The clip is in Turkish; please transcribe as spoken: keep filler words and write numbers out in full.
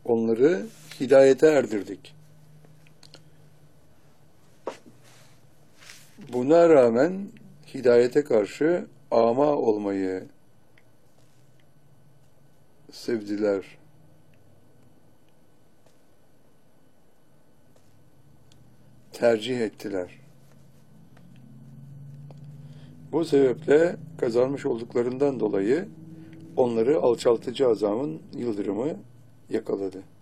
onları hidayete erdirdik. Buna rağmen hidayete karşı ama olmayı sevdiler. Tercih ettiler. Bu sebeple kazanmış olduklarından dolayı onları alçaltıcı azabın yıldırımı yakaladı.